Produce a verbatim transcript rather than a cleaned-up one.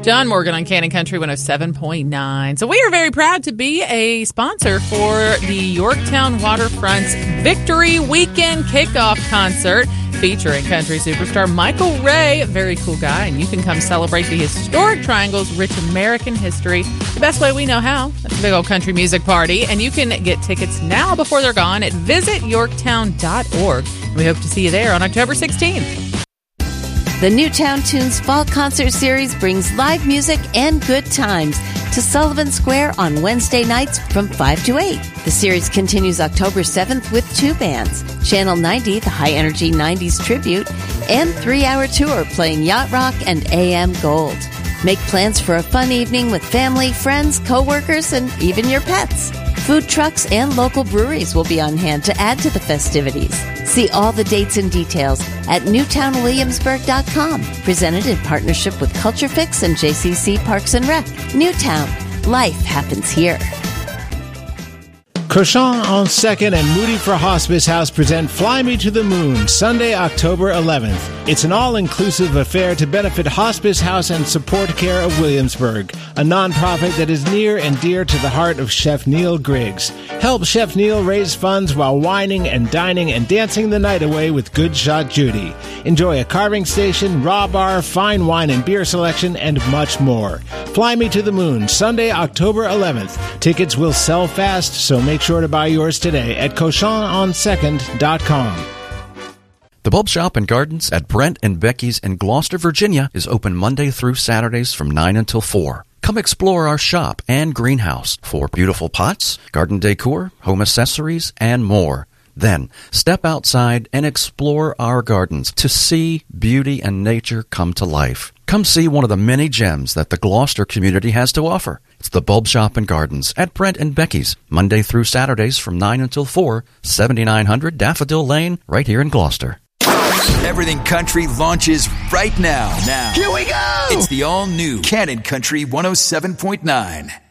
John Morgan on Cannon Country one oh seven point nine. So we are very proud to be a sponsor for the Yorktown Waterfront's Victory Weekend Kickoff Concert featuring country superstar Michael Ray. Very cool guy. And you can come celebrate the historic Triangle's rich American history the best way we know how. That's a big old country music party. And you can get tickets now before they're gone at visit yorktown dot org. We hope to see you there on October sixteenth. The Newtown Tunes Fall Concert Series brings live music and good times to Sullivan Square on Wednesday nights from five to eight. The series continues October seventh with two bands, Channel ninety, the high-energy nineties tribute, and three-hour tour playing yacht rock and A M Gold. Make plans for a fun evening with family, friends, co-workers, and even your pets. Food trucks and local breweries will be on hand to add to the festivities. See all the dates and details at newtown williamsburg dot com. Presented in partnership with Culture Fix and J C C Parks and Rec. Newtown. Life happens here. Cochon on second and Moody for Hospice House present Fly Me to the Moon, Sunday, October eleventh. It's an all-inclusive affair to benefit Hospice House and Support Care of Williamsburg, a nonprofit that is near and dear to the heart of Chef Neil Griggs. Help Chef Neil raise funds while wining and dining and dancing the night away with Good Shot Judy. Enjoy a carving station, raw bar, fine wine and beer selection, and much more. Fly Me to the Moon, Sunday, October eleventh. Tickets will sell fast, so make sure to buy yours today at cochon on second dot com. The Bulb Shop and Gardens at Brent and Becky's in Gloucester, Virginia is open Monday through Saturdays from nine until four. Come explore our shop and greenhouse for beautiful pots, garden decor, home accessories, and more. Then, step outside and explore our gardens to see beauty and nature come to life. Come see one of the many gems that the Gloucester community has to offer. It's the Bulb Shop and Gardens at Brent and Becky's, Monday through Saturdays from nine until four, seventy-nine hundred Daffodil Lane, right here in Gloucester. Everything Country launches right now. Now. Here we go! It's the all-new Cannon Country one oh seven point nine.